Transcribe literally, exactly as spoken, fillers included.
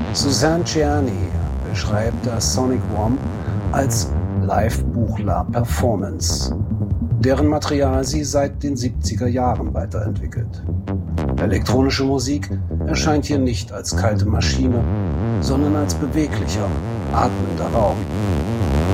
Suzanne Ciani beschreibt das Sonic Womb als Live-Buchla-Performance, deren Material sie seit den siebziger Jahren weiterentwickelt. Elektronische Musik erscheint hier nicht als kalte Maschine, sondern als beweglicher, atmender Raum.